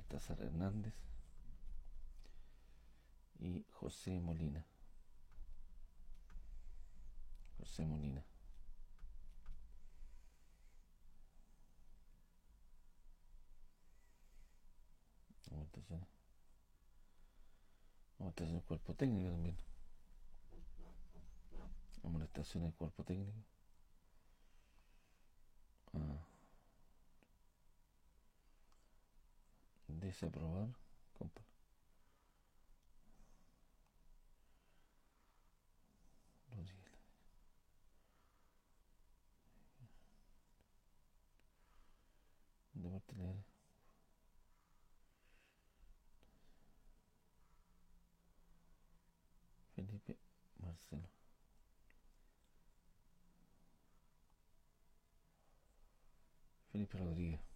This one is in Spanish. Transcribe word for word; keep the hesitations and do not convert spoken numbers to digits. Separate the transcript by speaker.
Speaker 1: Baltasar Hernández y José Molina. José Molina. Votaciones. Votación del cuerpo técnico también. Amonestación del cuerpo técnico. Ah. Desaprobar. Compa. Deporte leer. Felipe Marcelo. Felipe Rodríguez.